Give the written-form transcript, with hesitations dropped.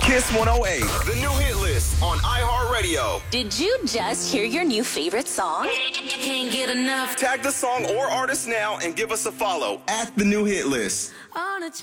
Kiss 108. The new hit list on iHeartRadio. Did you just hear your new favorite song? Can't get enough. Tag the song or artist now and give us a follow at The New Hit List. On a